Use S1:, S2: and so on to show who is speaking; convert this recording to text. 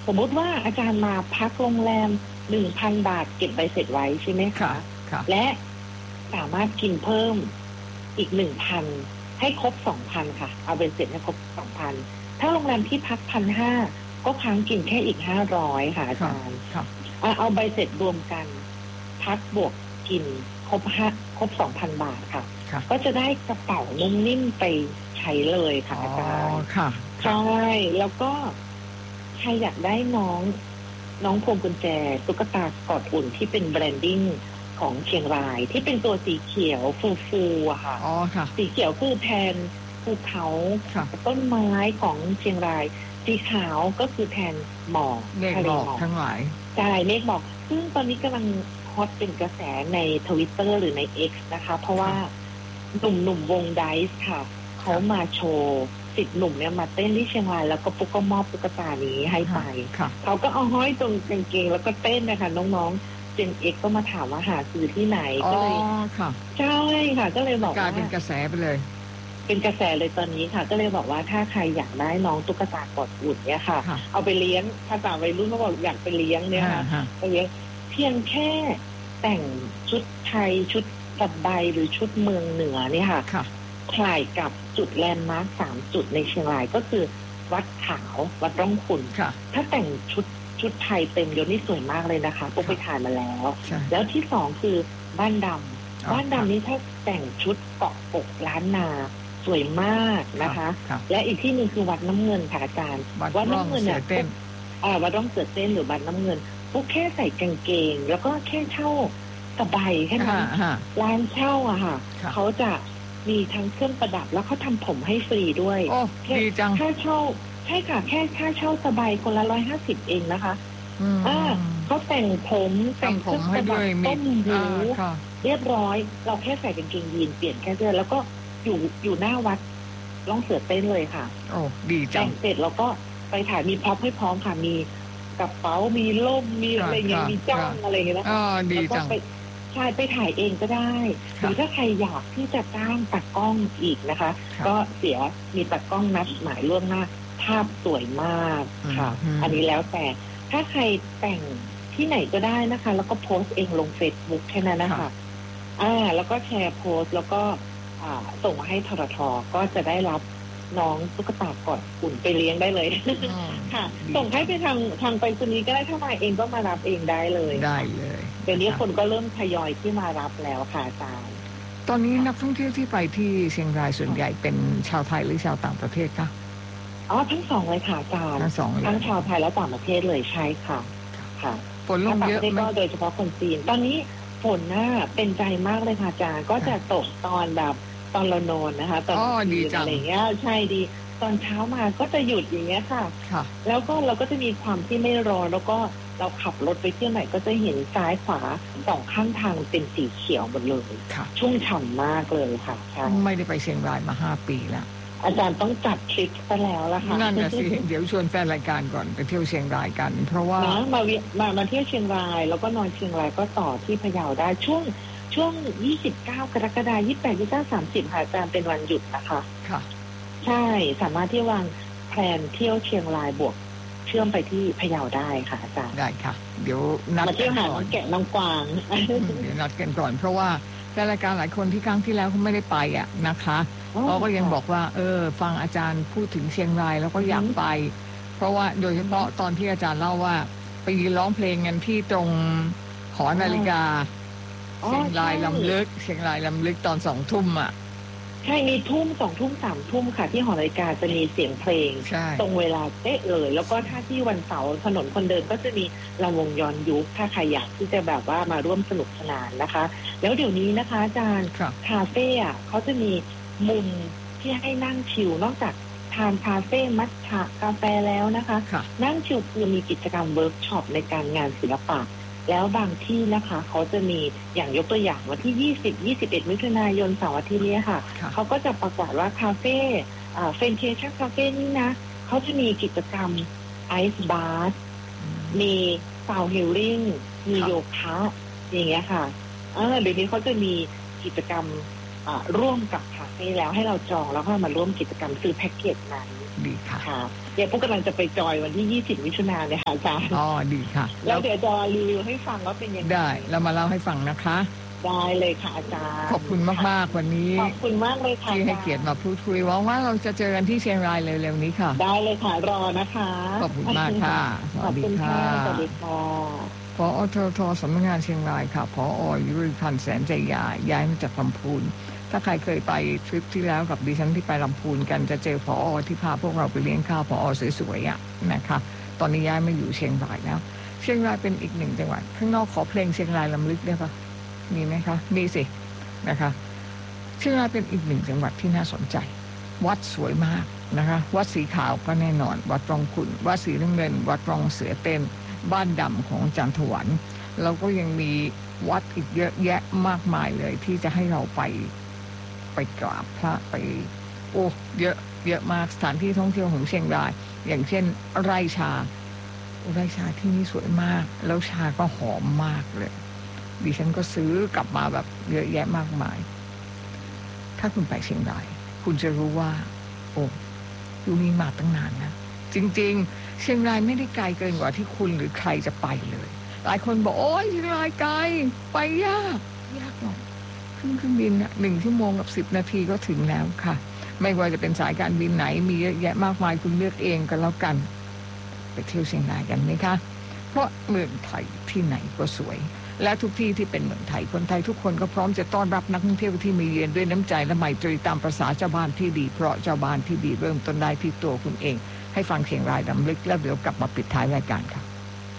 S1: สมมติว่าอาจารย์มาพักโรงแรม 1,000 บาทเก็บใบเสร็จไว้ใช่ไหมคะและสามารถกินเพิ่มอีก 1,000 ให้ครบ 2,000 ค่ะเอาใบเสร็จให้ครบ 2,000 ถ้าโรงแรมที่พัก 1,500 ก็ค้างกินแค่อีก 500 ค่ะอาจารย์เอาใบเสร็จรวมกันพักบวกกินครบ 2,000 บาทค่ะก็จะได้กระเป๋านุ่มนิ่มไปใช้เลยค่ะอาจารย์ใช่แล้วก็ใครอยากได้น้องพวงกุญแจตุ๊กตากอดอุ่นที่เป็นแบรนดิ้งของเชียงรายที่เป็นตัวสีเขียวฟูอะค่ะสีเขียวคือแทนภูเขาต้นไม้ของเชียงรายสีขาวก็คือแทนหมอก
S2: ทะเลหมอกทั้งหลาย
S1: ใช่เมฆหมอกซึ่งตอนนี้กำลังฮอตเป็นกระแสใน Twitter หรือใน X นะคะเพราะว่าหนุ่มวงไดซ์ค่ะเขามาโชว์10 หนุ่มเนี่ยมาเต้นที่เชียงรายแล้วก็ปุ๊กก็มอบตุ๊กตานี้ให้ไปเขาก็เอาห้อยตรงกางเกงแล้วก็เต้นนะคะน้องๆเจนเอ็กก็มาถามว่าหาซื้อที่ไหนก็เลยใช่ค่ะก็เลยบอกว่าก
S2: ลายเป็นกระแสไปเลย
S1: เป็นกระแสเลยตอนนี้ค่ะก็เลยบอกว่าถ้าใครอยากได้น้องตุ๊กตากอดอุ่นเนี่ยค่ะเอาไปเลี้ยงภาษาวัยรุ่นเขาบอกอยากไปเลี้ยงเนี่ยค่ะไปเลี้ยงเพียงแค่แต่งชุดไทยชุดสบายหรือชุดเมืองเหนือเนี่ยค่ะถ่ายกับจุดแลนด์มาร์ค3 จุดในเชียงรายก็คือวัดขาววัดร่องขุ่นถ้าแต่งชุดไทยเต็มยศนี่สวยมากเลยนะคะก็ไปถ่ายมาแล้วที่2คือบ้านดำนี้ถ้าแต่งชุดเกาะปกล้านนาสวยมากนะคะและอีกที่นึงคือวัดน้ำเงินค่ะอาจารย์วัดน้ำเงินเนี่ยวัดร่องเสือเต้นหรือวัดน้ำเงินพวกแค่ใส่กางเกงแล้วก็แค่เช่าสบายแค่นั้นร้านเช่าอะค่ะเขาจะมีทั้งเครื่องประดับแล้วเขาทำผมให้ฟรีด้วย
S2: ดีจัง
S1: ค่าเช่าใช่ค่ะแค่ค่าเช่าสบายคนละ150เองนะคะเขาแต่งผมแต่งเครื่องประดับต้มหูเรียบร้อยเราแค่ใส่กางเกงยีนเปลี่ยนแค่เสื้อแล้วก็อยู่หน้าวัดร่องเสือเต้นเลยค่ะ
S2: โอ้ดีจัง
S1: แต่งเสร็จแล้วก็ไปถ่ายมีพร็อพให้พร้อมค่ะมีกระเป๋ามีล่มมีอะไรอย่างเงี้ยมีจ้องอะไรอย่างเงี้ยนะคะ
S2: ดีจัง
S1: ใช่ไปถ่ายเองก็ได้หรือถ้าใครอยากที่จะจ้างตากล้องอีกนะคะก็มีตากล้องนัดหมายล่วงหน้าภาพสวยมากค่ะอันนี้แล้วแต่ถ้าใครแต่งที่ไหนก็ได้นะคะแล้วก็โพสต์เองลง Facebook แค่นั้นนะคะแล้วก็แชร์โพสต์แล้วก็ส่งมาให้ททท.ก็จะได้รับน้องตุ๊กตากอดอุ่นไปเลี้ยงได้เลยค่ะส่งให้ไปทางไปรษณีย์ก็ได้ถ้ามาเองก็มารับเองได้เลยเดี๋ยวนี้คนก็เริ่มทยอยที่มารับแล้วค่ะอาจารย์
S2: ตอนนี้นักท่องเที่ยวที่ไปที่เชียงรายส่วนใหญ่เป็นชาวไทยหรือชาวต่างประเทศคะ
S1: ทั้งสองเลยค่ะอาจารย์ทั้งชาวไทยและต่างประเทศเลยใช่ค่ะ
S2: ฝนลงเยอะไหม
S1: ก็โดยเฉพาะคนจีนตอนนี้ฝนน่าเป็นใจมากเลยค่ะอาจารย์ก็จะตกตอนแบบตอนเรานอนนะคะตอน
S2: ดีจัง
S1: อะไรเงี้ยใช่ดีตอนเช้ามาก็จะหยุดอย่างเงี้ยค่ะแล้วก็เราก็จะมีความที่ไม่ร้อนแล้วก็เราขับรถไปเที่ยวไหนก็จะเห็นซ้ายขวา2 ข้างทางเป็นสีเขียวหมดเลยชุ่มฉ่ำมากเลยค่ะใช่
S2: ไม่ได้ไปเชียงรายมา5 ปีแล้ว
S1: อาจารย์ต้องจัดทริปซะแล้วล่ะค่ะ
S2: นั่นน่ะสิเดี๋ยวชวนแฟนรายการก่อนไปเที่ยวเชียงรายกันเพราะว่า
S1: มาเที่ยวเชียงรายแล้วก็นอนเชียงรายก็ต่อที่พะเยาได้ช่วง29 กรกฎาคม 28 29 30ค่ะอาจารย์เป็นวันหยุดนะคะ
S2: ค่ะ
S1: ใช่สามารถที่วางแผนเที่ยวเชียงรายบวกเชื่อมไปที่พะเยาได้ค่ะอาจารย์
S2: ได้ค่ะเดี๋ยวนัด
S1: มาเที่ยวหาแกะน้องกวาง
S2: เดี๋ยวนัดกันก่อนเพราะว่าแฟนรายการหลายคนที่ครั้งที่แล้วเขาไม่ได้ไปนะคะเขาก็ยังบอกว่าฟังอาจารย์พูดถึงเชียงรายแล้วก็อยากไปเพราะว่าโดยเฉพาะตอนที่อาจารย์เล่าว่าไปร้องเพลงกันที่ตรงหอนาฬิกาเชียงรายลำลึกตอน20 ทุ่มอ่ะ
S1: ใช่มีทุ่ม2 ทุ่ม3 ทุ่มค่ะที่หอนาฬิกาจะมีเสียงเพลงตรงเวลาเป๊ะเลยแล้วก็ถ้าที่วันเสาร์ถนนคนเดินก็จะมีลำวงย้อนยุคถ้าใครอยากที่จะแบบว่ามาร่วมสนุกสนานนะคะแล้วเดี๋ยวนี้นะคะอาจารย์คาเฟ่เขาจะมีมุมที่ให้นั่งชิลนอกจากทานคาเฟ่มัทฉะกาแฟแล้วนะคะนั่งชิลคือมีกิจกรรมเวิร์กช็อปในการงานศิลปะแล้วบางที่นะคะเขาจะมีอย่างยกตัวอย่างวันที่20-21 มิถุนายนเสาร์อาทิตย์นี้ค่ะเขาก็จะประกาศว่าคาเฟ่เฟนเทชั่นคาเฟ่นี่นะเขาจะมีกิจกรรมไอซ์บาร์มีซาวด์ฮีลลิ่งมีโยคะอย่างเงี้ยค่ะเดี๋ยวนี้เขาจะมีกิจกรรมร่วมกับคาเฟ่แล้วให้เราจองแล้วก็มาร่วมกิจกรรมซื้อแพ็กเกจนั้น
S2: ดีค่ะ
S1: เดี๋ยวพวกกำลังจะไปจอยวันที่20 มิถุนายนเลยค่ะอาจารย์
S2: อ๋อดีค่ะ
S1: แล้วเดี๋ยวจะรีวิวให้ฟังว่าเป็นยังไง
S2: ได้เรามาเล่าให้ฟังนะคะ
S1: ได้เลยค่ะอาจารย์
S2: ขอบคุณมากๆวันนี้
S1: ขอบคุณมากเลยค่ะ
S2: ที่ให้เกียรติมาพูดคุยหวังว่าเราจะเจอกันที่เชียงรายเร็วๆนี้ค่ะ
S1: ได้เลยค่ะรอนะคะ
S2: ขอบคุณมากค่ะ
S1: สวัสดีค่ะสวัสดีค่ะ
S2: ผอ.ทท.สำนักงานเชียงรายค่ะผอ.ยุริพันธ์แสนใจย้ายมาจากลำพูนถ้าใครเคยไปทริปที่แล้วกับดิฉันที่ไปลำพูนกันจะเจอผอ.ที่พาพวกเราไปเลี้ยงข้าวผอ.สวยๆนะคะตอนนี้ย้ายมาอยู่เชียงรายแล้วเชียงรายเป็นอีกหนึ่งจังหวัดข้างนอกขอเพลงเชียงรายลำลึกได้ปะมีไหมคะมีสินะคะเชียงรายเป็นอีกหนึ่งจังหวัดที่น่าสนใจวัดสวยมากนะคะวัดสีขาวก็แน่นอนวัดรองขุ่นวัดสีน้ำเงินวัดรองเสือเต้นบ้านดำของจันทวันแล้วก็ยังมีวัดอีกเยอะแยะมากมายเลยที่จะให้เราไปกราบพระไปโอ้เยอะมากสถานที่ท่องเที่ยวของเชียงรายอย่างเช่นไร่ชาที่นี่สวยมากแล้วชาก็หอมมากเลยดิฉันก็ซื้อกลับมาแบบเยอะแยะมากมายถ้าคุณไปเชียงรายคุณจะรู้ว่าโอ้ยูนี่มาตั้งนานนะจริงๆเชียงรายไม่ได้ไกลเกินกว่าที่คุณหรือใครจะไปเลยหลายคนบอกโอ้ยเชียงรายไกลไปยากหน่อยขึ้นเครื่องบิน1 ชั่วโมงกับ10 นาทีก็ถึงแล้วค่ะไม่ว่าจะเป็นสายการบินไหนมีเยอะแยะมากมายคุณเลือกเองก็แล้วกันไปเที่ยวเชียงรายกันไหมคะเพราะเมืองไทยที่ไหนก็สวยและทุกที่ที่เป็นเมืองไทยคนไทยทุกคนก็พร้อมจะต้อนรับนักท่องเที่ยวที่มาเยือนด้วยน้ำใจและไมตรีตามประสาเจ้าบ้านที่ดีเพราะเจ้าบ้านที่ดีเริ่มต้นได้ที่ตัวคุณเองให้ฟังเชียงรายลำลึกแล้วเดี๋ยวกลับมาปิดท้ายรายการค่ะ